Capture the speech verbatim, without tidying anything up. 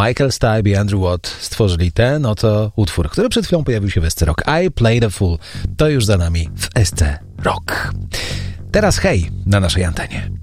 Michael Stipe i Andrew Watt stworzyli ten oto utwór, który przed chwilą pojawił się w S C Rock. I Played a Fool. To już za nami w S C Rock. Teraz hej na naszej antenie.